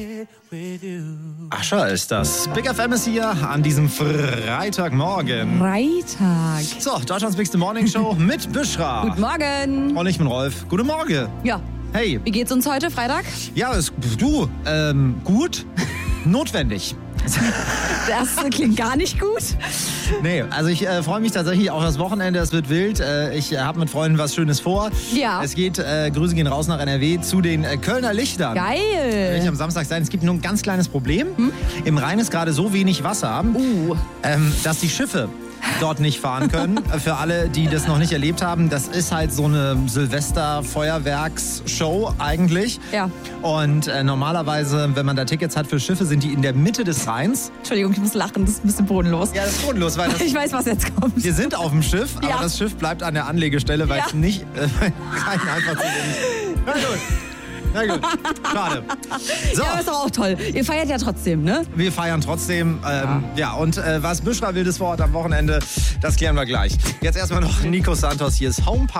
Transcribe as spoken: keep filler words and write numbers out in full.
Ascher ist das. Big F M ist hier an diesem Freitagmorgen. Freitag. So, Deutschlands Bigste Morning Show mit Büschra. Guten Morgen. Und ich bin Rolf. Guten Morgen. Ja. Hey. Wie geht's uns heute, Freitag? Ja, ist, du, ähm, gut, notwendig. Das klingt gar nicht gut. Nee, also ich äh, freue mich tatsächlich auf das Wochenende. Es wird wild. Äh, ich äh, habe mit Freunden was Schönes vor. Ja. Es geht, äh, Grüße gehen raus nach N R W, zu den äh, Kölner Lichtern. Geil. Werde ich am Samstag sein. Es gibt nur ein ganz kleines Problem. Hm? Im Rhein ist gerade so wenig Wasser, Uh. ähm, dass die Schiffe dort nicht fahren können. Für alle, die das noch nicht erlebt haben, das ist halt so eine Silvester-Feuerwerksshow eigentlich. Ja. Und äh, normalerweise, wenn man da Tickets hat für Schiffe, sind die in der Mitte des Rheins. Entschuldigung, ich muss lachen, das ist ein bisschen bodenlos. Ja, das ist bodenlos, weil das, Ich weiß, was jetzt kommt. wir sind auf dem Schiff, aber Ja. das Schiff bleibt an der Anlegestelle, weil Ja. es nicht äh, rein einfach zu wenig. Na gut. Na gut, schade. So, Ja, ist doch auch toll. Ihr feiert ja trotzdem, ne? wir feiern trotzdem. Ähm, ja. ja, und äh, was Büschra wildes Wort am Wochenende, das klären wir gleich. Jetzt erstmal noch Nico Santos, hier ist Home Party.